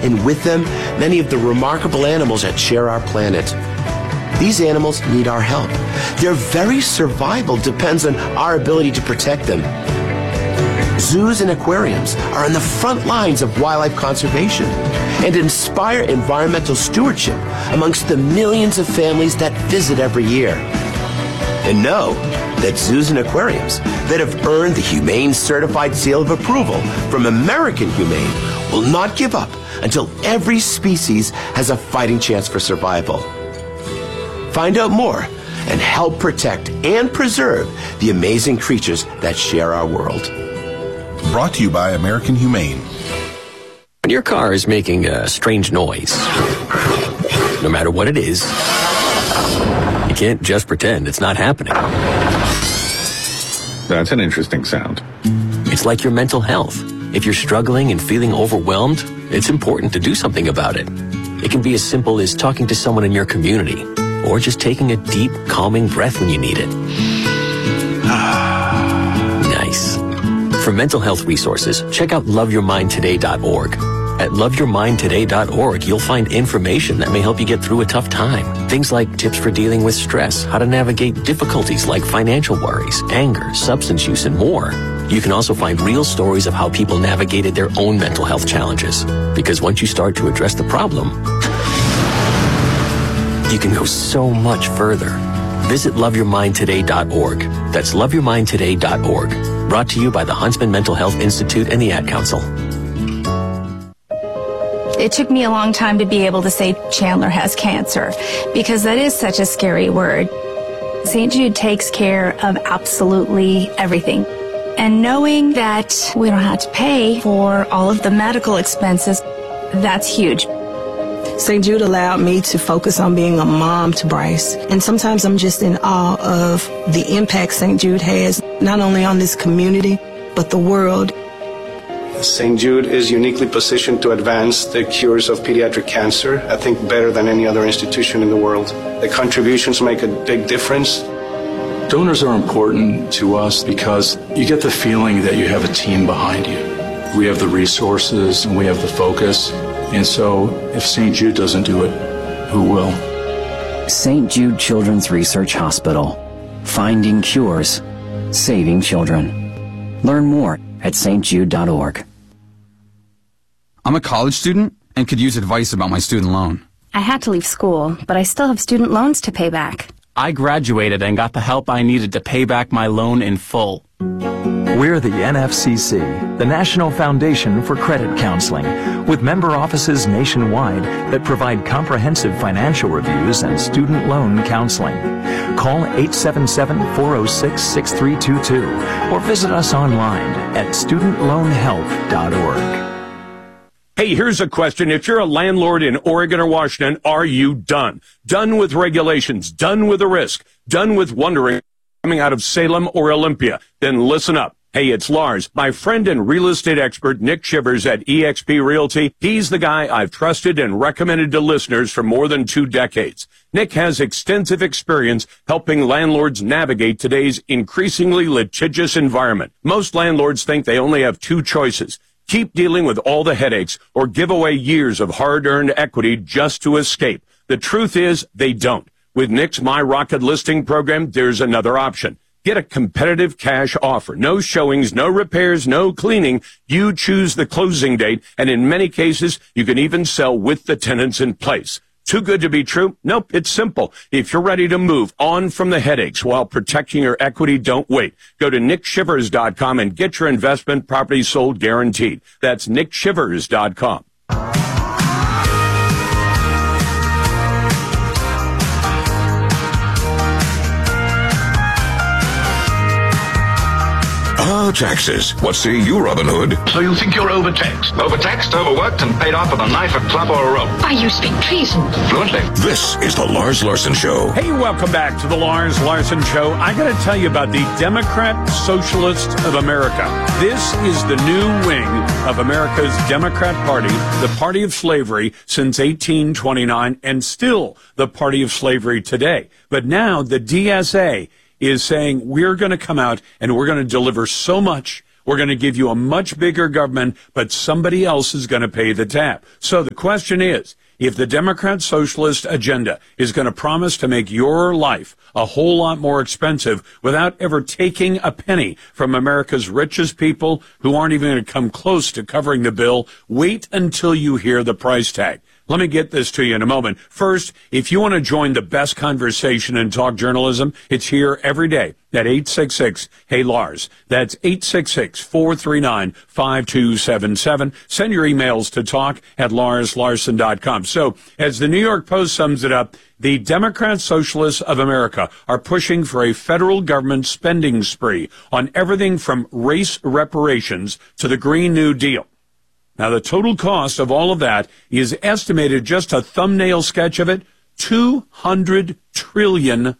and with them, many of the remarkable animals that share our planet. These animals need our help. Their very survival depends on our ability to protect them. Zoos and aquariums are on the front lines of wildlife conservation and inspire environmental stewardship amongst the millions of families that visit every year. And know that zoos and aquariums that have earned the Humane Certified Seal of Approval from American Humane will not give up until every species has a fighting chance for survival. Find out more and help protect and preserve the amazing creatures that share our world. Brought to you by American Humane. When your car is making a strange noise, no matter what it is, you can't just pretend it's not happening. That's an interesting sound. It's like your mental health. If you're struggling and feeling overwhelmed, it's important to do something about it. It can be as simple as talking to someone in your community, or just taking a deep, calming breath when you need it. Nice. For mental health resources, check out loveyourmindtoday.org. At loveyourmindtoday.org, you'll find information that may help you get through a tough time. Things like tips for dealing with stress, how to navigate difficulties like financial worries, anger, substance use, and more. You can also find real stories of how people navigated their own mental health challenges. Because once you start to address the problem, you can go so much further. Visit loveyourmindtoday.org. That's loveyourmindtoday.org. Brought to you by the Huntsman Mental Health Institute and the Ad Council. It took me a long time to be able to say Chandler has cancer, because that is such a scary word. St. Jude takes care of absolutely everything. And knowing that we don't have to pay for all of the medical expenses, that's huge. St. Jude allowed me to focus on being a mom to Bryce. And sometimes I'm just in awe of the impact St. Jude has, not only on this community, but the world. St. Jude is uniquely positioned to advance the cures of pediatric cancer, I think better than any other institution in the world. The contributions make a big difference. Donors are important to us because you get the feeling that you have a team behind you. We have the resources and we have the focus. And so if St. Jude doesn't do it, who will? St. Jude Children's Research Hospital. Finding cures. Saving children. Learn more at stjude.org. I'm a college student and could use advice about my student loan. I had to leave school, but I still have student loans to pay back. I graduated and got the help I needed to pay back my loan in full. We're the NFCC, the National Foundation for Credit Counseling, with member offices nationwide that provide comprehensive financial reviews and student loan counseling. Call 877-406-6322 or visit us online at studentloanhelp.org. Hey, here's a question. If you're a landlord in Oregon or Washington, are you done? Done with regulations, done with the risk, done with wondering coming out of Salem or Olympia? Then listen up. Hey, it's Lars, my friend and real estate expert, Nick Shivers at eXp Realty. He's the guy I've trusted and recommended to listeners for more than 2 decades. Nick has extensive experience helping landlords navigate today's increasingly litigious environment. Most landlords think they only have 2 choices. Keep dealing with all the headaches or give away years of hard-earned equity just to escape. The truth is they don't. With Nick's My Rocket listing program, there's another option. Get a competitive cash offer. No showings, no repairs, no cleaning. You choose the closing date, and in many cases, you can even sell with the tenants in place. Too good to be true? Nope, it's simple. If you're ready to move on from the headaches while protecting your equity, don't wait. Go to nickshivers.com and get your investment property sold guaranteed. That's nickshivers.com. Oh, taxes. What say you, Robin Hood? So you think you're overtaxed? Overtaxed, overworked, and paid off with a knife, a club, or a rope? Why, you speak treason. Fluently. This is the Lars Larson Show. Hey, welcome back to the Lars Larson Show. I got to tell you about the Democrat Socialists of America. This is the new wing of America's Democrat Party, the party of slavery since 1829, and still the party of slavery today. But now the DSA is saying we're going to come out and we're going to deliver so much We're going to give you a much bigger government, but somebody else is going to pay the tab. So the question is, if the Democrat socialist agenda is going to promise to make your life a whole lot more expensive without ever taking a penny from America's richest people who aren't even going to come close to covering the bill, wait until you hear the price tag. Let me get this to you in a moment. First, if you want to join the best conversation in talk journalism, it's here every day at 866-HEY-LARS. That's 866-439-5277. Send your emails to talk@LarsLarson.com. So, as the New York Post sums it up, the Democrat Socialists of America are pushing for a federal government spending spree on everything from race reparations to the Green New Deal. Now, the total cost of all of that is estimated, just a thumbnail sketch of it, $200 trillion.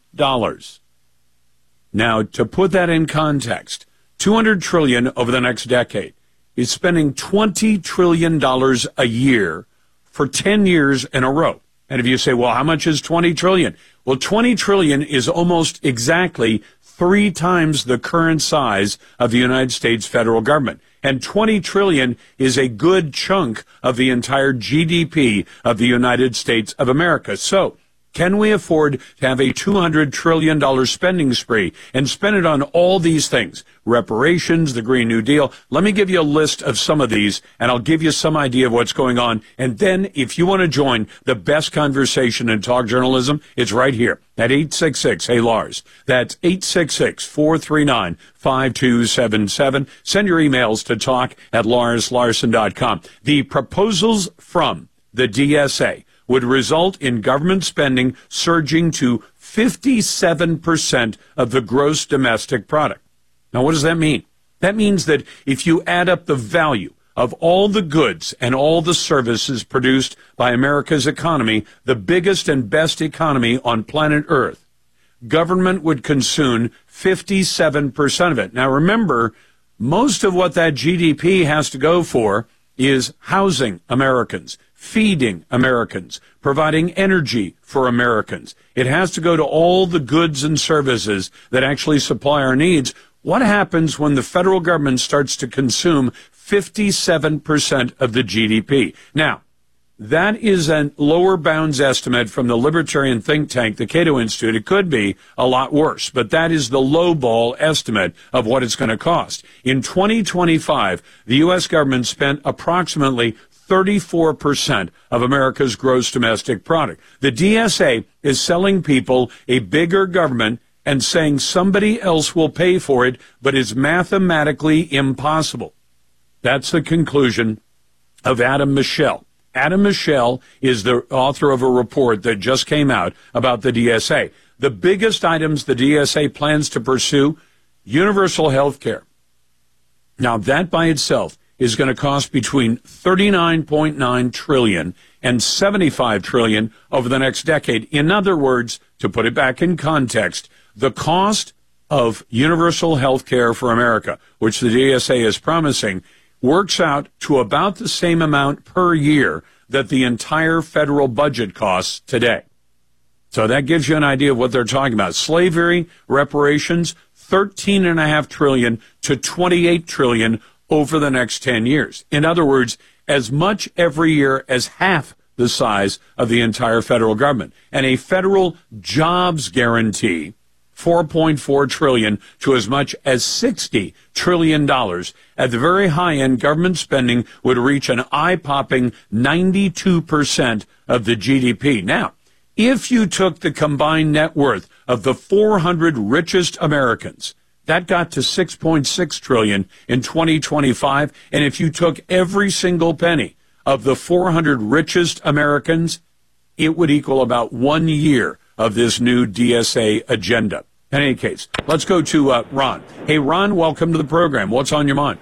Now, to put that in context, $200 trillion over the next decade is spending $20 trillion a year for 10 years in a row. And if you say, well, how much is $20 trillion? Well, $20 trillion is almost exactly 3 times the current size of the United States federal government. And $20 trillion is a good chunk of the entire GDP of the United States of America. So, can we afford to have a $200 trillion spending spree and spend it on all these things? Reparations, the Green New Deal. Let me give you a list of some of these, and I'll give you some idea of what's going on. And then, if you want to join the best conversation in talk journalism, it's right here at 866-HEY-LARS. That's 866-439-5277. Send your emails to talk@LarsLarson.com. The proposals from the DSA would result in government spending surging to 57% of the gross domestic product. Now, what does that mean? That means that if you add up the value of all the goods and all the services produced by America's economy, the biggest and best economy on planet Earth, government would consume 57% of it. Now, remember, most of what that GDP has to go for is housing Americans, feeding Americans, providing energy for Americans. It has to go to all the goods and services that actually supply our needs. What happens when the federal government starts to consume 57% of the GDP? Now, that is a lower bounds estimate from the libertarian think tank, the Cato Institute. It could be a lot worse, but that is the lowball estimate of what it's going to cost. In 2025, the U.S. government spent approximately 34% of America's gross domestic product. The DSA is selling people a bigger government and saying somebody else will pay for it, but it's mathematically impossible. That's the conclusion of Adam Michel. Adam Michel is the author of a report that just came out about the DSA. The biggest items the DSA plans to pursue: universal health care. Now, that by itself is going to cost between $39.9 trillion and $75 trillion over the next decade. In other words, to put it back in context, the cost of universal health care for America, which the DSA is promising, works out to about the same amount per year that the entire federal budget costs today. So that gives you an idea of what they're talking about. Slavery reparations, $13.5 trillion to $28 trillion over the next 10 years. In other words, as much every year as half the size of the entire federal government. And a federal jobs guarantee, $4.4 trillion to as much as $60 trillion. At the very high end, government spending would reach an eye-popping 92% of the GDP. Now, if you took the combined net worth of the 400 richest Americans, that got to $6.6 trillion in 2025. And if you took every single penny of the 400 richest Americans, it would equal about 1 year of this new DSA agenda. In any case, let's go to Ron. Hey, Ron, welcome to the program. What's on your mind?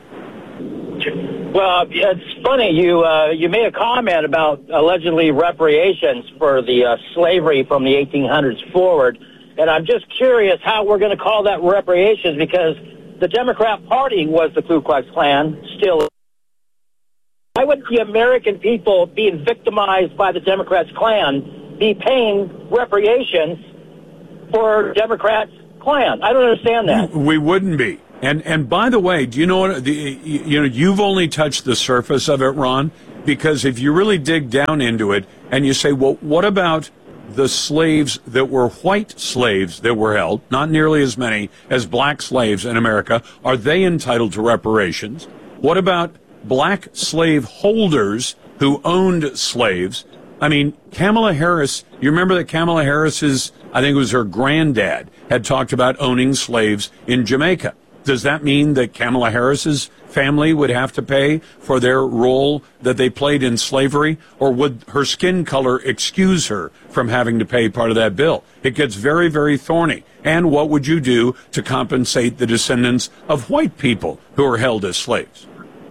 Well, it's funny. You made a comment about allegedly reparations for the slavery from the 1800s forward. And I'm just curious how we're going to call that reparations, because the Democrat Party was the Ku Klux Klan, still. Why would the American people being victimized by the Democrats' Klan be paying reparations for Democrats' Klan? I don't understand that. We wouldn't be. And by the way, do you know what, you've only touched the surface of it, Ron, because if you really dig down into it and you say, well, what about the slaves that were white slaves that were held, not nearly as many as black slaves in America, are they entitled to reparations? What about black slave holders who owned slaves? I mean, Kamala Harris, you remember that Kamala Harris's, I think it was her granddad, had talked about owning slaves in Jamaica. Does that mean that Kamala Harris's family would have to pay for their role that they played in slavery? Or would her skin color excuse her from having to pay part of that bill? It gets very, very thorny. And what would you do to compensate the descendants of white people who are held as slaves?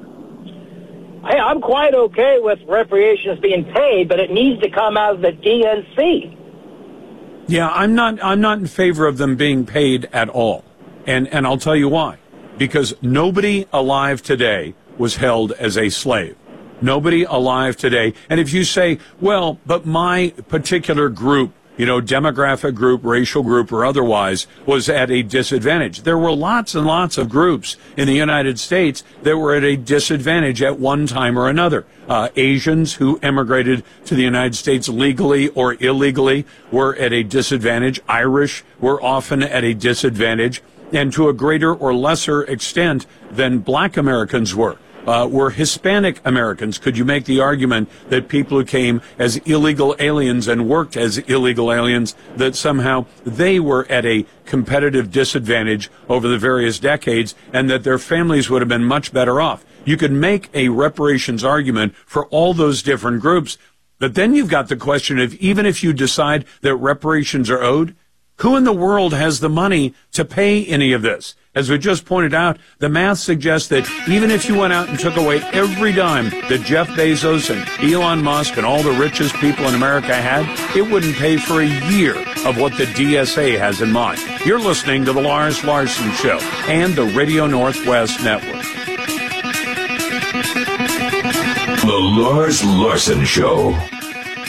Hey, I'm quite okay with reparations being paid, but it needs to come out of the DNC. Yeah, I'm not in favor of them being paid at all. And I'll tell you why. Because nobody alive today was held as a slave. Nobody alive today. And if you say, well, but my particular group, demographic group, racial group, or otherwise, was at a disadvantage. There were lots and lots of groups in the United States that were at a disadvantage at one time or another. Asians who emigrated to the United States legally or illegally were at a disadvantage. Irish were often at a disadvantage. And to a greater or lesser extent than black Americans were Hispanic Americans. Could you make the argument that people who came as illegal aliens and worked as illegal aliens, that somehow they were at a competitive disadvantage over the various decades and that their families would have been much better off? You could make a reparations argument for all those different groups. But then you've got the question of, even if you decide that reparations are owed, who in the world has the money to pay any of this? As we just pointed out, the math suggests that even if you went out and took away every dime that Jeff Bezos and Elon Musk and all the richest people in America had, it wouldn't pay for a year of what the DSA has in mind. You're listening to The Lars Larson Show and the Radio Northwest Network. The Lars Larson Show.